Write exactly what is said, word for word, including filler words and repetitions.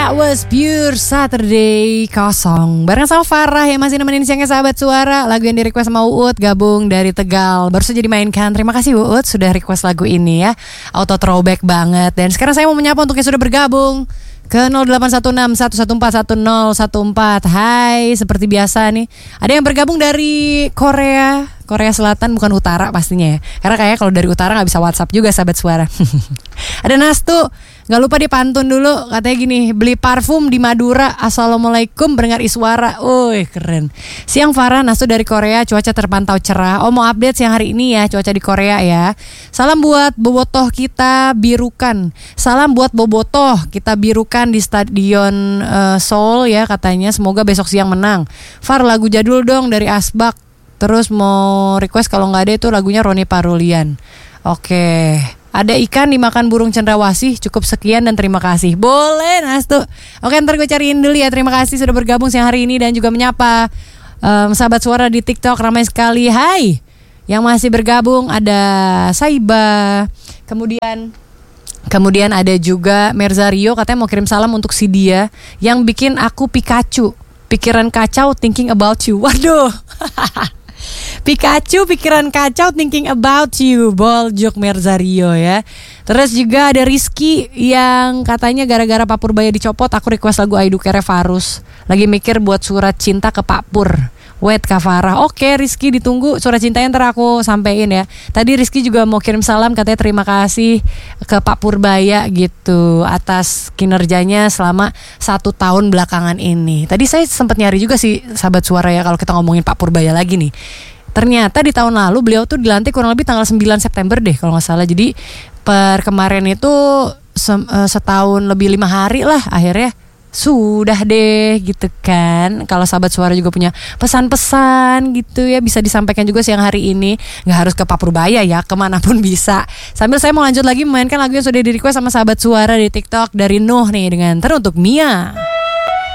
That was Pure Saturday kosong. Bareng sama Farah yang masih nemenin siangnya sahabat suara. Lagu yang di request sama Uut gabung dari Tegal. Baru saja dimainkan. Terima kasih Uut sudah request lagu ini ya. Auto throwback banget. Dan sekarang saya mau menyapa untuk yang sudah bergabung ke nol delapan satu enam satu satu empat satu nol satu empat. Hai, seperti biasa nih. Ada yang bergabung dari Korea Korea Selatan, bukan utara pastinya ya. Karena kayaknya kalau dari utara gak bisa WhatsApp juga sahabat suara. Ada Nastu, gak lupa dipantun dulu. Katanya gini, beli parfum di Madura. Assalamualaikum pendengar Iswara. Wih keren. Siang Farah, Nastu dari Korea. Cuaca terpantau cerah. Oh mau update siang hari ini ya, cuaca di Korea ya. Salam buat bobotoh kita birukan. Salam buat bobotoh kita birukan di Stadion uh, Seoul ya katanya. Semoga besok siang menang. Far, lagu jadul dong dari Asbak. Terus mau request kalau nggak ada itu lagunya Roni Parulian. Oke, ada ikan dimakan burung cendrawasih. Cukup sekian dan terima kasih. Boleh Nastu. Oke, ntar gue cariin dulu ya. Terima kasih sudah bergabung siang hari ini dan juga menyapa um, sahabat suara di TikTok ramai sekali. Hai, yang masih bergabung ada Saiba. Kemudian kemudian ada juga Merzario katanya mau kirim salam untuk si dia yang bikin aku Pikachu. Pikiran kacau thinking about you. Waduh. Pikachu pikiran kacau thinking about you. Boljuk Merzario ya. Terus juga ada Rizky yang katanya gara-gara Pak Purbaya dicopot aku request lagu Aidu Kere Farus. Lagi mikir buat surat cinta ke Pak Pur. Wait Kak Farah. Oke Rizky, ditunggu surat cintanya ntar aku sampein ya. Tadi Rizky juga mau kirim salam, katanya terima kasih ke Pak Purbaya gitu atas kinerjanya selama satu tahun belakangan ini. Tadi saya sempat nyari juga sih sahabat suara ya, kalau kita ngomongin Pak Purbaya lagi nih. Ternyata di tahun lalu beliau tuh dilantik kurang lebih tanggal sembilan September deh kalau gak salah. Jadi per kemarin itu setahun lebih lima hari lah akhirnya sudah deh gitu kan. Kalau sahabat suara juga punya pesan-pesan gitu ya, bisa disampaikan juga siang hari ini. Gak harus ke Pak Purbaya ya, kemanapun bisa. Sambil saya mau lanjut lagi memainkan lagu yang sudah di request sama sahabat suara di TikTok dari Nuh nih dengan Teruntuk Mia.